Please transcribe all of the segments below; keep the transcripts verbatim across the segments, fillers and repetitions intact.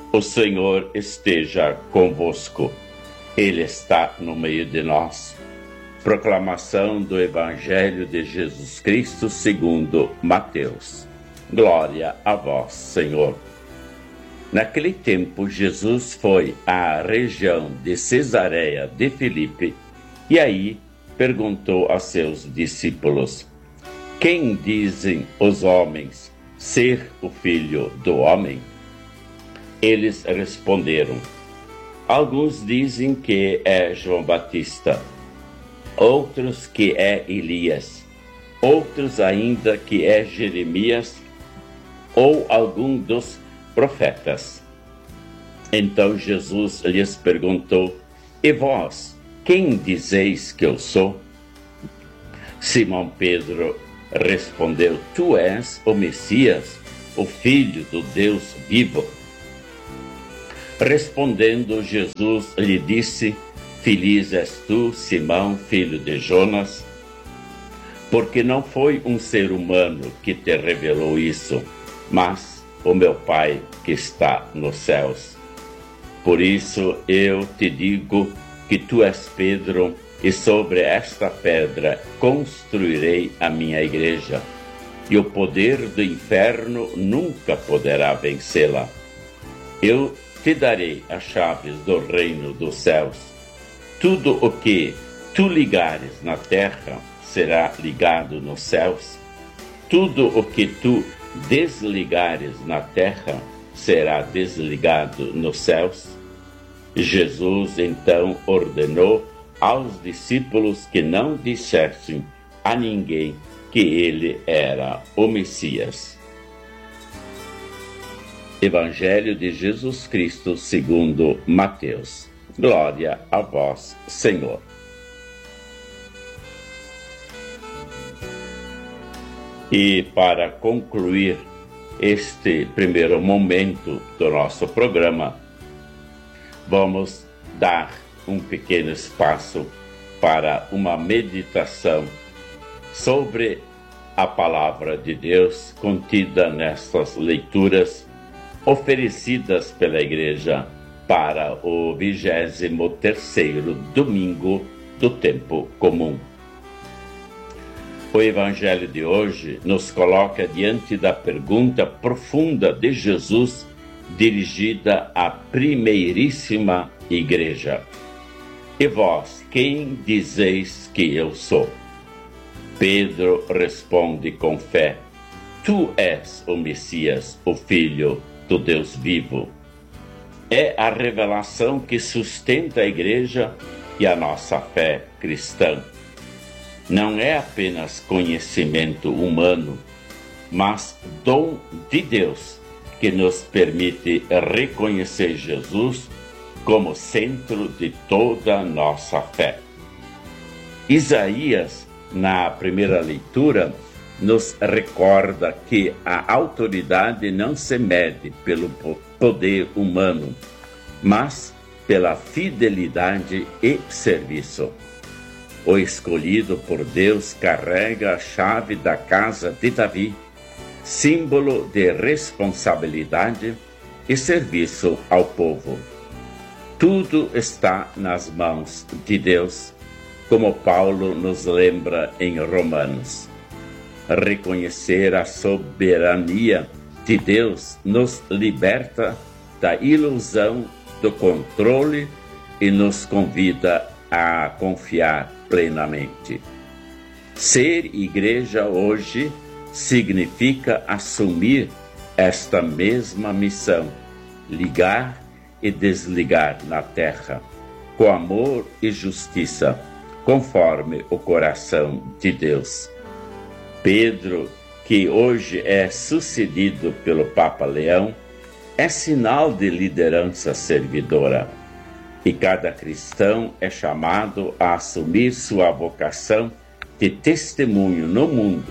O Senhor esteja convosco. Ele está no meio de nós. Proclamação do Evangelho de Jesus Cristo segundo Mateus. Glória a vós, Senhor. Naquele tempo, Jesus foi à região de Cesareia de Filipe e aí perguntou a seus discípulos: quem dizem os homens ser o Filho do Homem? Eles responderam: alguns dizem que é João Batista, outros que é Elias, outros ainda que é Jeremias ou algum dos profetas. Então Jesus lhes perguntou: e vós, quem dizeis que eu sou? Simão Pedro respondeu: tu és o Messias, o Filho do Deus vivo. Respondendo, Jesus lhe disse: feliz és tu, Simão, filho de Jonas, porque não foi um ser humano que te revelou isso, mas o meu Pai que está nos céus. Por isso eu te digo que tu és Pedro, e sobre esta pedra construirei a minha igreja, e o poder do inferno nunca poderá vencê-la. Eu te darei as chaves do reino dos céus. Tudo o que tu ligares na terra será ligado nos céus. Tudo o que tu desligares na terra será desligado nos céus. Jesus então ordenou aos discípulos que não dissessem a ninguém que ele era o Messias. Evangelho de Jesus Cristo segundo Mateus. Glória a vós, Senhor. E para concluir este primeiro momento do nosso programa, vamos dar um pequeno espaço para uma meditação sobre a palavra de Deus contida nestas leituras oferecidas pela Igreja para o vigésimo terceiro domingo do tempo comum. O Evangelho de hoje nos coloca diante da pergunta profunda de Jesus dirigida à primeiríssima Igreja: e vós, quem dizeis que eu sou? Pedro responde com fé: tu és o Messias, o Filho do Deus vivo. É a revelação que sustenta a Igreja e a nossa fé cristã. Não é apenas conhecimento humano, mas dom de Deus que nos permite reconhecer Jesus como centro de toda a nossa fé. Isaías, na primeira leitura, nos recorda que a autoridade não se mede pelo poder humano, mas pela fidelidade e serviço. O escolhido por Deus carrega a chave da casa de Davi, símbolo de responsabilidade e serviço ao povo. Tudo está nas mãos de Deus, como Paulo nos lembra em Romanos. Reconhecer a soberania de Deus nos liberta da ilusão do controle e nos convida a confiar plenamente. Ser igreja hoje significa assumir esta mesma missão, ligar e desligar na terra, com amor e justiça, conforme o coração de Deus. Pedro, que hoje é sucedido pelo Papa Leão, é sinal de liderança servidora. E cada cristão é chamado a assumir sua vocação de testemunho no mundo.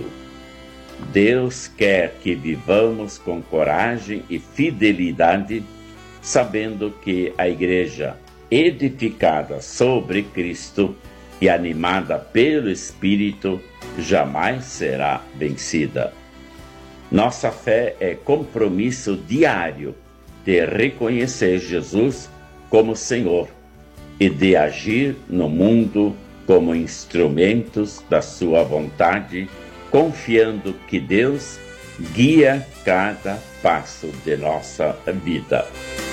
Deus quer que vivamos com coragem e fidelidade, sabendo que a Igreja, edificada sobre Cristo e animada pelo Espírito, jamais será vencida. Nossa fé é compromisso diário de reconhecer Jesus como Senhor e de agir no mundo como instrumentos da sua vontade, confiando que Deus guia cada passo de nossa vida.